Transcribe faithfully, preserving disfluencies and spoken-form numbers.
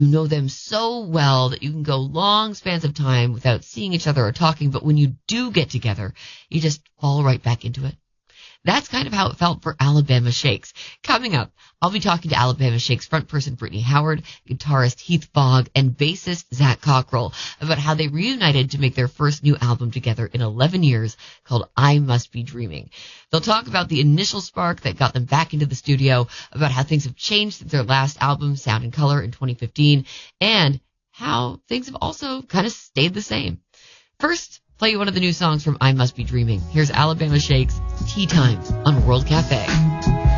You know them so well that you can go long spans of time without seeing each other or talking, but when you do get together, you just fall right back into it. That's kind of how it felt for Alabama Shakes. Coming up, I'll be talking to Alabama Shakes frontperson Brittany Howard, guitarist Heath Fogg, and bassist Zach Cockrell about how they reunited to make their first new album together in eleven years called I Must Be Dreaming. They'll talk about the initial spark that got them back into the studio, about how things have changed since their last album, Sound and Color, in twenty fifteen, and how things have also kind of stayed the same. First, play you one of the new songs from I Must Be Dreaming. Here's Alabama Shakes, Tea Time on World Cafe.